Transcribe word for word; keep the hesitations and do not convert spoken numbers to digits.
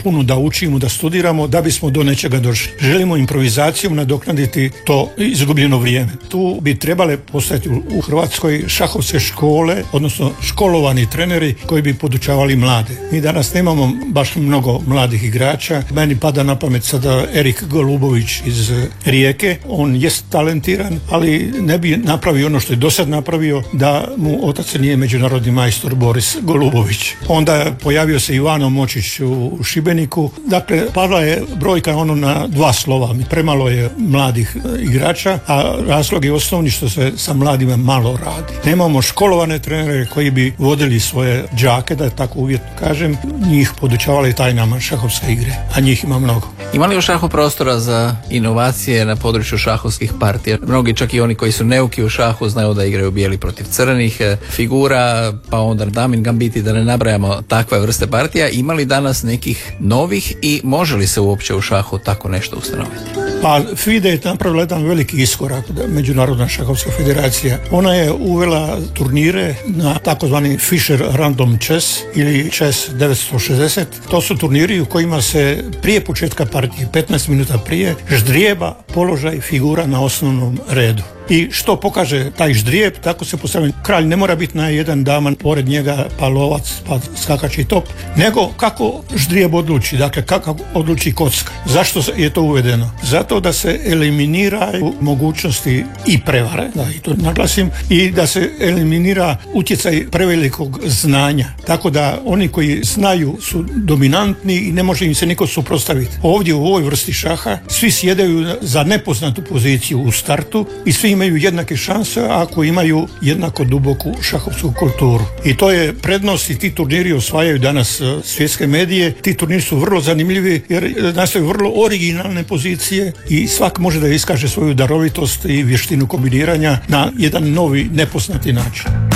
puno da učimo, da studiramo, da bismo do nečega došli. Želimo improvizacijom nadoknaditi to izgubljeno vrijeme. Tu bi trebale postojati u Hrvatskoj šahovske škole, odnosno školovani treneri koji bi podučavali mlade. Mi danas nemamo baš mnogo mladih igrača. Meni pada na pamet sada Erik Golubović iz Rijeke. On jest talentiran, ali ne bi napravio ono što je do sad napravio da mu otac nije međunarodni majstor Boris Golubović. Onda pojavio se Ivano Močić u Šibeniku. Dakle, pala je brojka ono na dva slova. Premalo je mladih igrača, a razlog je osnovni što se sa mladima malo radi. Nemamo školovane trenere koji bi vodili svoje đake, da tako uvjetno kažem, njih podučavali tajnama šahovske igre, a njih ima mnogo. Ima li u šahu prostora za inovacije na području šahovskih partija? Mnogi, čak i oni koji su neuki u šahu, znaju da igraju bijeli protiv crnih figura, pa onda damin gambiti, da ne nabrajamo takve vrste partija. Ima li danas nekih novih i može li se uopće u šahu tako nešto ustanoviti? Pa FIDE je napravila jedan veliki iskorak, Međunarodna šahovska federacija. Ona je uvela turnire na takozvani Fischer Random Chess ili Chess devetsto šezdeset. To su turniri u kojima se prije početka partije, petnaest minuta prije, ždrijeba položaj figura na osnovnom redu. I što pokaže taj ždrijeb, tako se postavlja. Kralj ne mora biti na jedan daman, pored njega pa lovac, pa skakači top, nego kako ždrijeb odluči, dakle kako odluči kocka. Zašto je to uvedeno? Zato da se eliminiraju mogućnosti i prevare, da i to naglasim, i da se eliminira utjecaj prevelikog znanja. Tako da oni koji znaju su dominantni i ne može im se niko suprotstaviti. Ovdje u ovoj vrsti šaha svi sjedaju za nepoznatu poziciju u startu i svi imaju jednake šanse ako imaju jednako duboku šahovsku kulturu. I to je prednost i ti turniri osvajaju danas svjetske medije. Ti turniri su vrlo zanimljivi jer nastaju vrlo originalne pozicije i svak može da iskaže svoju darovitost i vještinu kombiniranja na jedan novi, nepoznati način.